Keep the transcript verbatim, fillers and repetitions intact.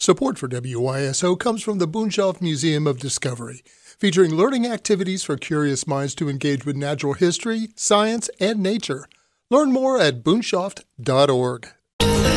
Support for W Y S O comes from the Boonshoft Museum of Discovery, featuring learning activities for curious minds to engage with natural history, science, and nature. Learn more at boonshoft dot org.